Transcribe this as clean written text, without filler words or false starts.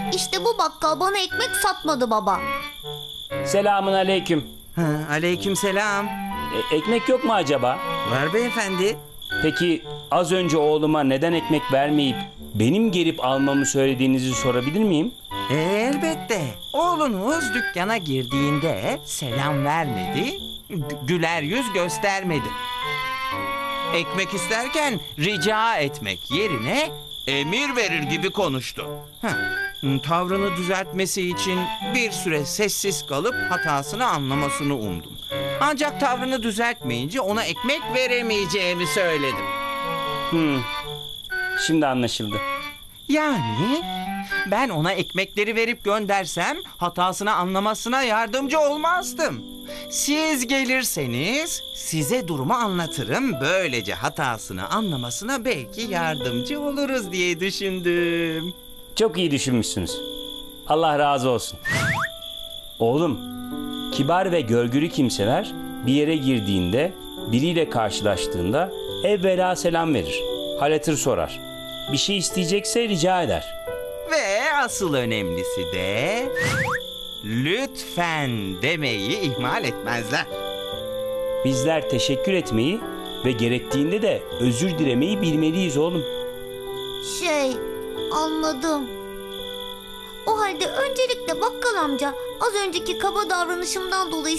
İşte bu bakkal bana ekmek satmadı baba. Selamun aleyküm. Aleykümselam. Ekmek yok mu acaba? Var beyefendi. Peki az önce oğluma neden ekmek vermeyip benim gelip almamı söylediğinizi sorabilir miyim? Elbette. Oğlunuz dükkana girdiğinde selam vermedi, güler yüz göstermedi. Ekmek isterken rica etmek yerine emir verir gibi konuştu. Tavrını düzeltmesi için bir süre sessiz kalıp hatasını anlamasını umdum. Ancak tavrını düzeltmeyince ona ekmek veremeyeceğimi söyledim. Şimdi anlaşıldı. Yani ben ona ekmekleri verip göndersem hatasını anlamasına yardımcı olmazdım. Siz gelirseniz size durumu anlatırım. Böylece hatasını anlamasına belki yardımcı oluruz diye düşündüm. Çok iyi düşünmüşsünüz. Allah razı olsun. Oğlum, kibar ve görgülü kimseler bir yere girdiğinde, biriyle karşılaştığında evvela selam verir. Hal hatır sorar. Bir şey isteyecekse rica eder. Ve asıl önemlisi de lütfen demeyi ihmal etmezler. Bizler teşekkür etmeyi ve gerektiğinde de özür dilemeyi bilmeliyiz oğlum. Anladım. O halde öncelikle bakkal amca, az önceki kaba davranışımdan dolayı